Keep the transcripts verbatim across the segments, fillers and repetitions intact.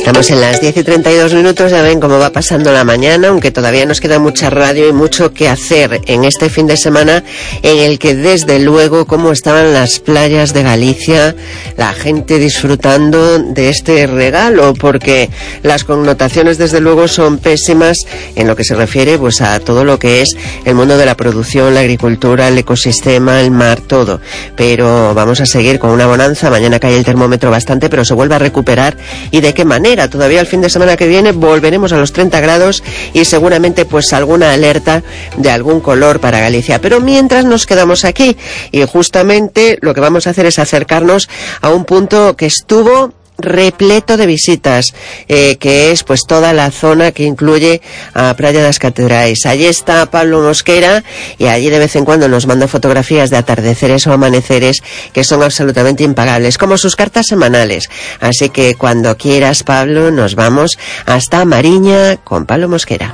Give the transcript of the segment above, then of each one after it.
Estamos en las diez y treinta y dos minutos, ya ven cómo va pasando la mañana, aunque todavía nos queda mucha radio y mucho que hacer en este fin de semana en el que desde luego cómo estaban las playas de Galicia, la gente disfrutando de este regalo, porque las connotaciones desde luego son pésimas en lo que se refiere pues a todo lo que es el mundo de la producción, la agricultura, el ecosistema, el mar, todo. Pero vamos a seguir con una bonanza, mañana cae el termómetro bastante, pero se vuelve a recuperar. ¿Y de qué manera? Todavía el fin de semana que viene volveremos a los treinta grados y seguramente pues alguna alerta de algún color para Galicia. Pero mientras nos quedamos aquí y justamente lo que vamos a hacer es acercarnos a un punto que estuvo repleto de visitas, eh, que es pues toda la zona que incluye a Praia das Catedrais. Allí está Pablo Mosquera y allí de vez en cuando nos manda fotografías de atardeceres o amaneceres que son absolutamente impagables, como sus cartas semanales. Así que cuando quieras, Pablo, nos vamos hasta Mariña con Pablo Mosquera.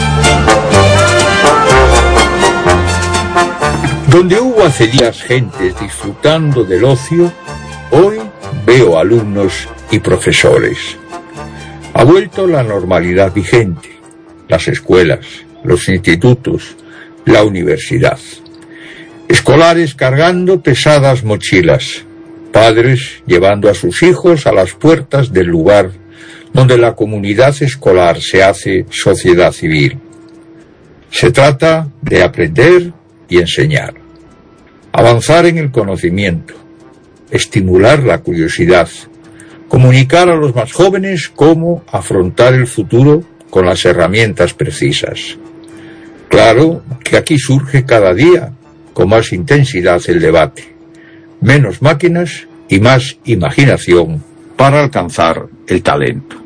Donde hubo hace días gentes disfrutando del ocio, hoy veo alumnos y profesores. Ha vuelto la normalidad vigente, las escuelas, los institutos, la universidad. Escolares cargando pesadas mochilas, padres llevando a sus hijos a las puertas del lugar donde la comunidad escolar se hace sociedad civil. Se trata de aprender y enseñar, avanzar en el conocimiento, estimular la curiosidad, comunicar a los más jóvenes cómo afrontar el futuro con las herramientas precisas. Claro que aquí surge cada día con más intensidad el debate, menos máquinas y más imaginación para alcanzar el talento.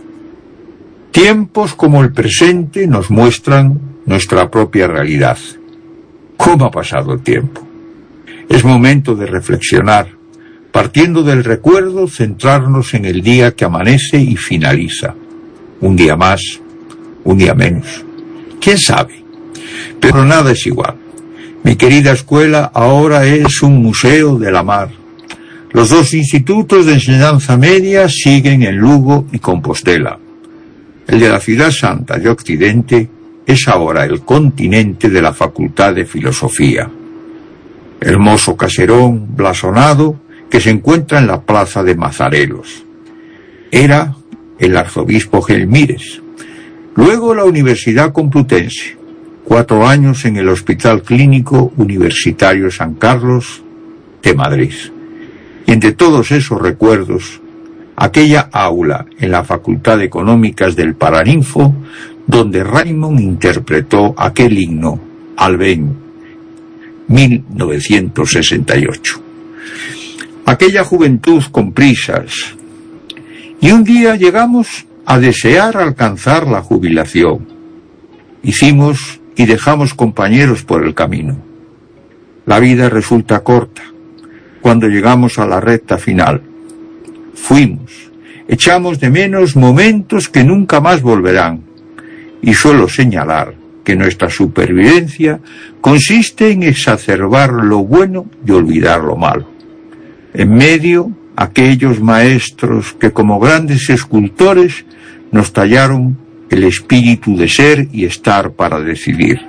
Tiempos como el presente nos muestran nuestra propia realidad. ¿Cómo ha pasado el tiempo? Es momento de reflexionar. Partiendo del recuerdo, centrarnos en el día que amanece y finaliza. Un día más, un día menos. ¿Quién sabe? Pero nada es igual. Mi querida escuela ahora es un museo de la mar. Los dos institutos de enseñanza media siguen en Lugo y Compostela. El de la Ciudad Santa de Occidente es ahora el continente de la Facultad de Filosofía. Hermoso caserón blasonado que se encuentra en la plaza de Mazarelos. Era el arzobispo Gelmírez. Luego la Universidad Complutense, cuatro años en el Hospital Clínico Universitario San Carlos de Madrid. Y entre todos esos recuerdos, aquella aula en la Facultad de Económicas del Paraninfo, donde Raymond interpretó aquel himno al Ben, mil novecientos sesenta y ocho. Aquella juventud con prisas. Y un día llegamos a desear alcanzar la jubilación. Hicimos y dejamos compañeros por el camino. La vida resulta corta. Cuando llegamos a la recta final, fuimos, echamos de menos momentos que nunca más volverán. Y suelo señalar que nuestra supervivencia consiste en exacerbar lo bueno y olvidar lo malo. En medio, aquellos maestros que como grandes escultores nos tallaron el espíritu de ser y estar para decidir.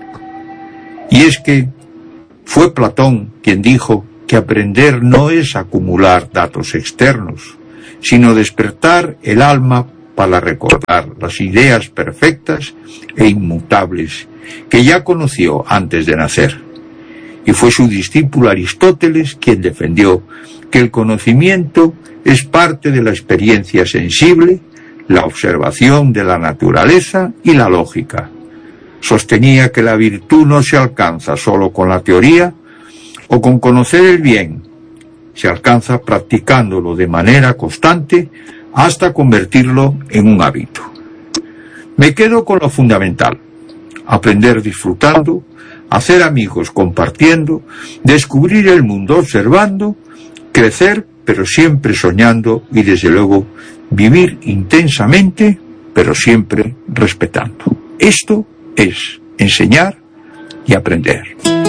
Y es que fue Platón quien dijo que aprender no es acumular datos externos, sino despertar el alma para recordar las ideas perfectas e inmutables que ya conoció antes de nacer. Y fue su discípulo Aristóteles quien defendió que el conocimiento es parte de la experiencia sensible, la observación de la naturaleza y la lógica. Sostenía que la virtud no se alcanza solo con la teoría o con conocer el bien, se alcanza practicándolo de manera constante hasta convertirlo en un hábito. Me quedo con lo fundamental: aprender disfrutando, hacer amigos compartiendo, descubrir el mundo observando, crecer pero siempre soñando y desde luego vivir intensamente pero siempre respetando. Esto es enseñar y aprender.